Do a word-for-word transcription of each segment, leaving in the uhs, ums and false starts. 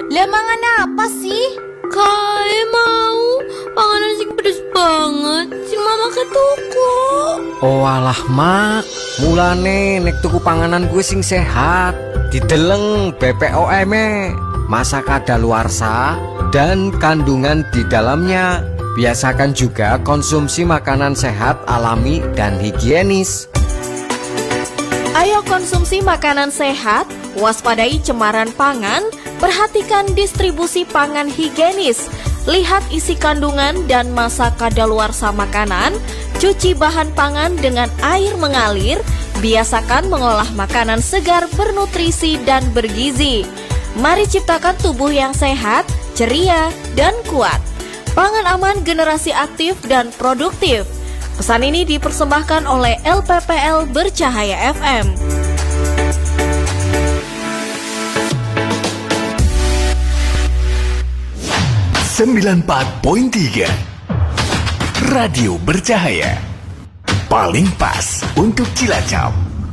Lah mangan apa sih? Kae mau panganan sing pedes banget, sing mama ketuku. Oh alah mak, mulane nek tuku panganan gue sing sehat, dideleng B P O M-e, masa kadaluarsa dan kandungan di dalamnya. Biasakan juga konsumsi makanan sehat, alami dan higienis. Ayo konsumsi makanan sehat, waspadai cemaran pangan, perhatikan distribusi pangan higienis, lihat isi kandungan dan masa kadaluarsa makanan, cuci bahan pangan dengan air mengalir, biasakan mengolah makanan segar bernutrisi dan bergizi. Mari ciptakan tubuh yang sehat, ceria, dan kuat. Pangan aman generasi aktif dan produktif. Pesan ini dipersembahkan oleh L P P L Bercahaya F M. sembilan puluh empat koma tiga Radio Bercahaya, paling pas untuk Cilacap.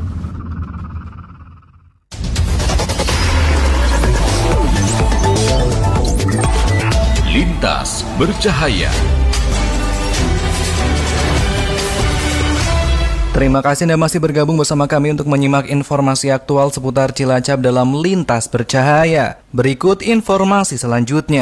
Lintas Bercahaya. Terima kasih Anda masih bergabung bersama kami untuk menyimak informasi aktual seputar Cilacap dalam Lintas Bercahaya. Berikut informasi selanjutnya.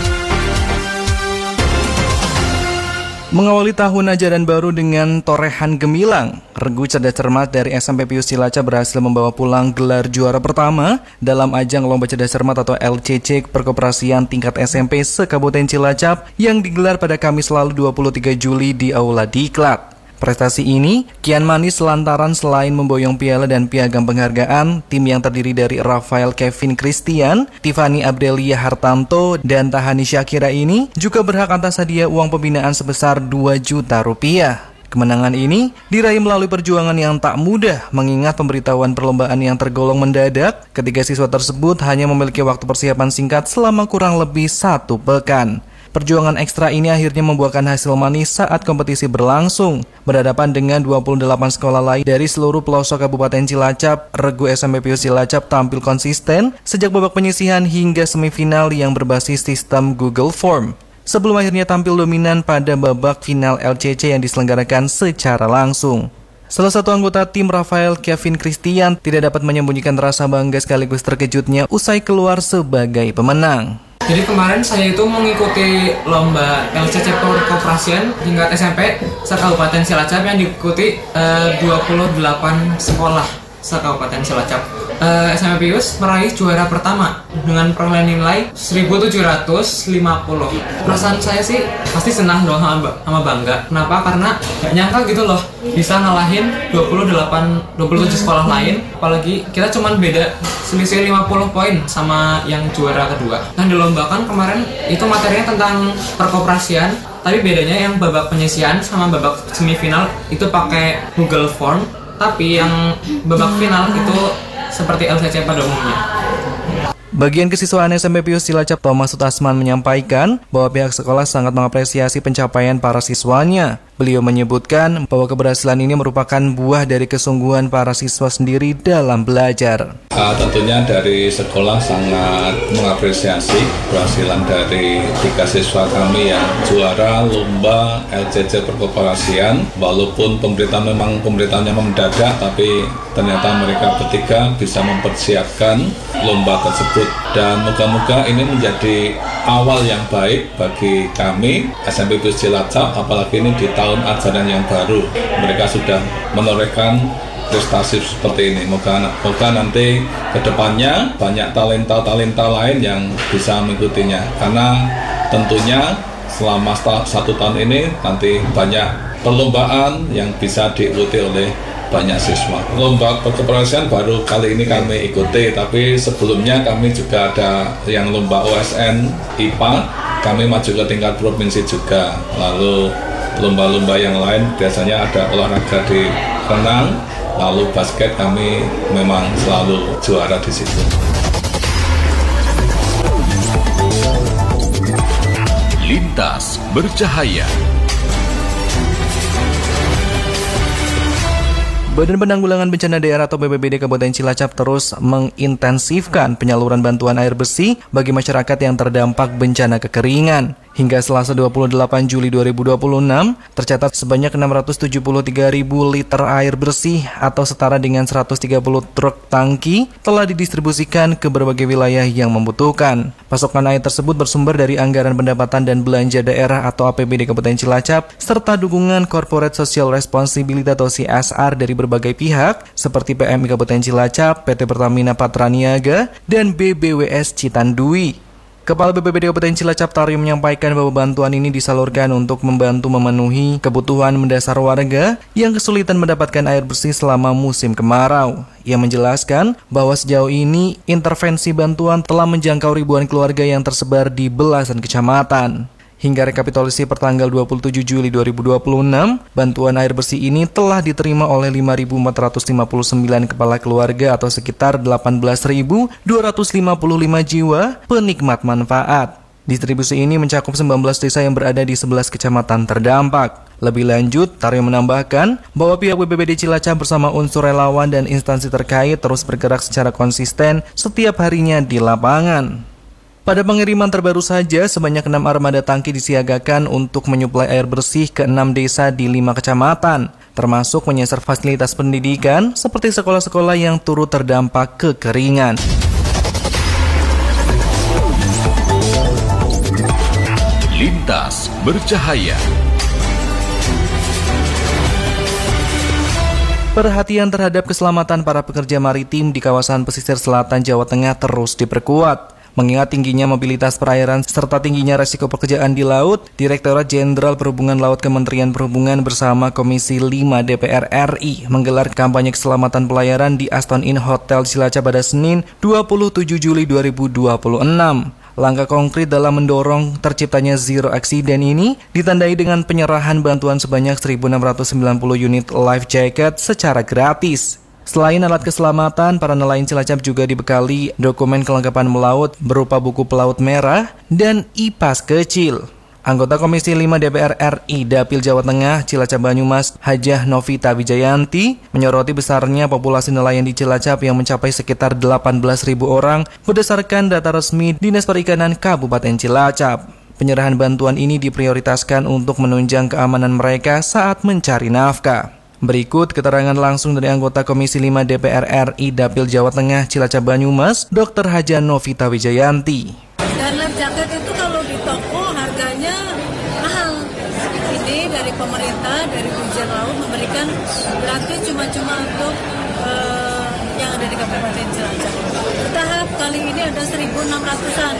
Mengawali tahun ajaran baru dengan torehan gemilang, Regu Cerdas Cermat dari S M P Pius Cilacap berhasil membawa pulang gelar juara pertama dalam ajang Lomba Cerdas Cermat atau L C C Perkoperasian tingkat S M P se-Kabupaten Cilacap yang digelar pada Kamis lalu dua puluh tiga Juli di Aula Diklat. Prestasi ini kian manis lantaran selain memboyong piala dan piagam penghargaan, tim yang terdiri dari Rafael Kevin Christian, Tiffany Abdelia Hartanto, dan Tahani Syakira ini juga berhak atas hadiah uang pembinaan sebesar dua juta rupiah. Kemenangan ini diraih melalui perjuangan yang tak mudah mengingat pemberitahuan perlombaan yang tergolong mendadak. Ketiga siswa tersebut hanya memiliki waktu persiapan singkat selama kurang lebih satu pekan. Perjuangan ekstra ini akhirnya membuahkan hasil manis saat kompetisi berlangsung. Berhadapan dengan dua puluh delapan sekolah lain dari seluruh pelosok Kabupaten Cilacap, Regu S M P Pius Cilacap tampil konsisten sejak babak penyisihan hingga semifinal yang berbasis sistem Google Form, sebelum akhirnya tampil dominan pada babak final L C C yang diselenggarakan secara langsung. Salah satu anggota tim, Rafael Kevin Christian, tidak dapat menyembunyikan rasa bangga sekaligus terkejutnya usai keluar sebagai pemenang. Jadi kemarin saya itu mengikuti lomba L C C Perkoperasian tingkat S M P se-Kabupaten Cilacap yang diikuti uh, dua puluh delapan sekolah se-Kabupaten Cilacap. Uh, S M P Pius meraih juara pertama dengan perolehan nilai seribu tujuh ratus lima puluh. Perasaan saya sih pasti senang dong sama, sama bangga. Kenapa? Karena gak nyangka gitu loh bisa ngalahin dua puluh delapan, dua puluh tujuh sekolah lain. Apalagi kita cuman beda selisih lima puluh poin sama yang juara kedua. Yang dilombakan kemarin itu materinya tentang perkoperasian, tapi bedanya yang babak penyisihan sama babak semifinal itu pakai Google Form, tapi yang babak final itu seperti L C C pada umumnya. Bagian kesiswaan S M P Pius Cilacap Thomas Sutasman menyampaikan bahwa pihak sekolah sangat mengapresiasi pencapaian para siswanya. Beliau menyebutkan bahwa keberhasilan ini merupakan buah dari kesungguhan para siswa sendiri dalam belajar. Uh, tentunya dari sekolah sangat mengapresiasi keberhasilan dari tiga siswa kami yang juara lomba L C C Perkoperasian. Walaupun pemberitaan memang pemberitaannya mendadak, tapi ternyata mereka bertiga bisa mempersiapkan lomba tersebut. Dan moga-moga ini menjadi awal yang baik bagi kami S M P Pius Cilacap, apalagi ini di tahun ajaran yang baru. Mereka sudah menorehkan prestasi seperti ini. Moga, moga nanti ke depannya banyak talenta-talenta lain yang bisa mengikutinya. Karena tentunya selama satu tahun ini nanti banyak perlombaan yang bisa diikuti oleh banyak siswa. Lomba perkoperasian baru kali ini kami ikuti, tapi sebelumnya kami juga ada yang lomba O S N I P A, kami maju ke tingkat provinsi juga. Lalu lomba-lomba yang lain biasanya ada olahraga di renang, lalu basket kami memang selalu juara di situ. Lintas Bercahaya. Badan Penanggulangan Bencana Daerah atau B P B D Kabupaten Cilacap terus mengintensifkan penyaluran bantuan air bersih bagi masyarakat yang terdampak bencana kekeringan. Hingga Selasa dua puluh delapan Juli dua ribu dua puluh enam, tercatat sebanyak enam ratus tujuh puluh tiga ribu liter air bersih atau setara dengan seratus tiga puluh truk tangki telah didistribusikan ke berbagai wilayah yang membutuhkan. Pasokan air tersebut bersumber dari anggaran pendapatan dan belanja daerah atau A P B D Kabupaten Cilacap serta dukungan Corporate Social Responsibility atau C S R dari berbagai pihak seperti P M I Kabupaten Cilacap, P T Pertamina Patraniaga, dan B B W S Citandui. Kepala B P B D Kabupaten Cilacap Taryo menyampaikan bahwa bantuan ini disalurkan untuk membantu memenuhi kebutuhan mendasar warga yang kesulitan mendapatkan air bersih selama musim kemarau. Ia menjelaskan bahwa sejauh ini intervensi bantuan telah menjangkau ribuan keluarga yang tersebar di belasan kecamatan. Hingga rekapitulasi pertanggal dua puluh tujuh Juli dua ribu dua puluh enam, bantuan air bersih ini telah diterima oleh lima ribu empat ratus lima puluh sembilan kepala keluarga atau sekitar delapan belas ribu dua ratus lima puluh lima jiwa penikmat manfaat. Distribusi ini mencakup sembilan belas desa yang berada di sebelas kecamatan terdampak. Lebih lanjut, Taryo menambahkan bahwa pihak B P B D Cilacap bersama unsur relawan dan instansi terkait terus bergerak secara konsisten setiap harinya di lapangan. Pada pengiriman terbaru saja, sebanyak enam armada tangki disiagakan untuk menyuplai air bersih ke enam desa di lima kecamatan, termasuk menyasar fasilitas pendidikan seperti sekolah-sekolah yang turut terdampak kekeringan. Lintas Bercahaya. Perhatian terhadap keselamatan para pekerja maritim di kawasan pesisir selatan Jawa Tengah terus diperkuat. Mengingat tingginya mobilitas perairan serta tingginya resiko pekerjaan di laut, Direktorat Jenderal Perhubungan Laut Kementerian Perhubungan bersama Komisi lima D P R R I menggelar kampanye keselamatan pelayaran di Aston Inn Hotel Cilacap pada Senin dua puluh tujuh Juli dua ribu dua puluh enam. Langkah konkret dalam mendorong terciptanya zero accident ini ditandai dengan penyerahan bantuan sebanyak seribu enam ratus sembilan puluh unit life jacket secara gratis. Selain alat keselamatan, para nelayan Cilacap juga dibekali dokumen kelengkapan melaut berupa buku pelaut merah dan I P A S kecil. Anggota Komisi lima D P R R I Dapil Jawa Tengah Cilacap Banyumas Hajah Novita Wijayanti menyoroti besarnya populasi nelayan di Cilacap yang mencapai sekitar delapan belas ribu orang berdasarkan data resmi Dinas Perikanan Kabupaten Cilacap. Penyerahan bantuan ini diprioritaskan untuk menunjang keamanan mereka saat mencari nafkah. Berikut keterangan langsung dari anggota Komisi lima D P R R I Dapil Jawa Tengah Cilacap Banyumas, Dokter Hajah Novita Wijayanti. Dan life jacket itu kalau di toko harganya mahal. Ini dari pemerintah, dari Dirjen Laut memberikan gratis cuma-cuma untuk uh, yang ada di Kabupaten Cilacap. Bertahap kali ini ada seribu enam ratusan.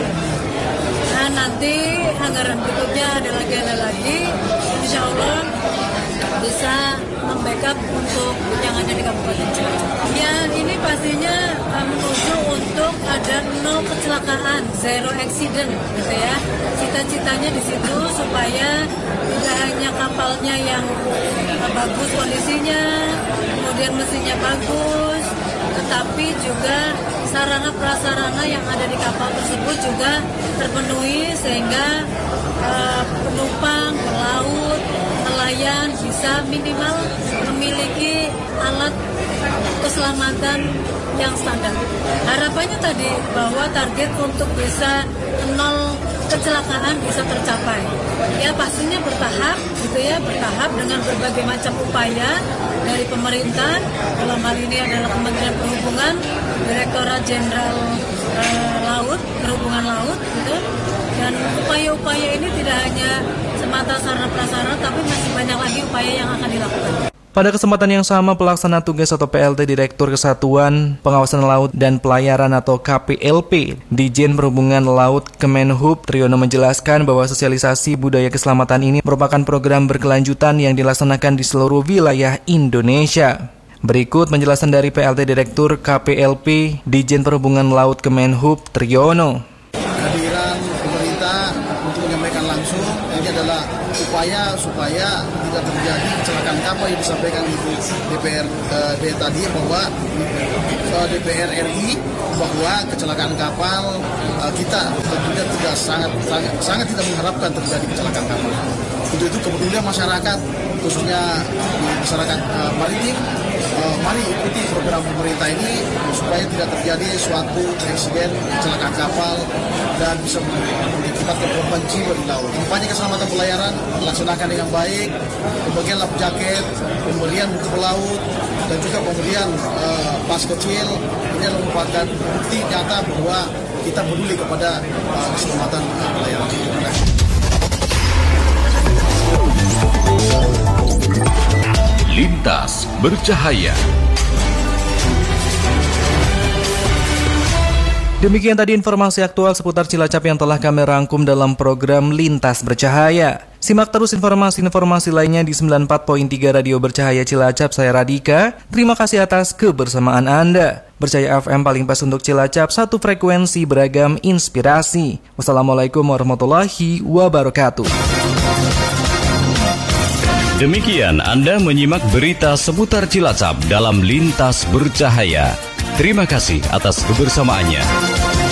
Nah nanti anggaran berikutnya ada lagi, ada lagi. Insya Allah bisa membackup untuk yang ada di Kabupaten Cilacap. Ya ini pastinya uh, menuju untuk ada nol kecelakaan, zero accident, gitu ya. Cita-citanya di situ supaya tidak hanya kapalnya yang uh, bagus kondisinya, kemudian mesinnya bagus, tetapi juga sarana prasarana yang ada di kapal tersebut juga terpenuhi sehingga uh, penumpang, pelaut, nelayan bisa minimal memiliki alat keselamatan yang standar. Harapannya tadi bahwa target untuk bisa nol kecelakaan bisa tercapai. Ya pastinya bertahap, gitu ya, bertahap dengan berbagai macam upaya dari pemerintah. Dalam hal ini adalah Kementerian Perhubungan, Direktorat Jenderal eh, Laut, Perhubungan Laut, gitu. Dan upaya-upaya ini tidak hanya semata sarana prasarana, tapi masih banyak lagi upaya yang akan dilakukan. Pada kesempatan yang sama, pelaksana tugas atau P L T Direktur Kesatuan Pengawasan Laut dan Pelayaran atau K P L P Ditjen Perhubungan Laut Kemenhub Triyono menjelaskan bahwa sosialisasi budaya keselamatan ini merupakan program berkelanjutan yang dilaksanakan di seluruh wilayah Indonesia. Berikut penjelasan dari P L T Direktur K P L P Ditjen Perhubungan Laut Kemenhub Triyono. Kehadiran pemerintah untuk menyampaikan langsung ini adalah upaya supaya tidak terjadi kecelakaan kapal yang disampaikan Ibu D P R uh, D tadi bahwa uh, D P R R I bahwa kecelakaan kapal uh, kita tentunya tidak sangat, sangat sangat tidak mengharapkan terjadi kecelakaan kapal. Untuk itu kepedulian masyarakat khususnya masyarakat uh, maritim uh, mari ikuti program pemerintah ini supaya tidak terjadi suatu insiden kecelakaan kapal dan bisa mengakibatkan korban jiwa di laut. Kampanye keselamatan pelayaran dilaksanakan dengan baik, pembagian lap jaket, pemberian buku pelaut, dan juga pemberian uh, pas kecil. Ini adalah merupakan bukti nyata bahwa kita peduli kepada uh, keselamatan uh, pelayaran. Terima kasih. Lintas Bercahaya. Demikian tadi informasi aktual seputar Cilacap yang telah kami rangkum dalam program Lintas Bercahaya. Simak terus informasi-informasi lainnya di sembilan puluh empat koma tiga Radio Bercahaya Cilacap. Saya Radika. Terima kasih atas kebersamaan Anda. Bercahaya F M paling pas untuk Cilacap, satu frekuensi beragam inspirasi. Wassalamualaikum warahmatullahi wabarakatuh. Demikian Anda menyimak berita seputar Cilacap dalam Lintas Bercahaya. Terima kasih atas kebersamaannya.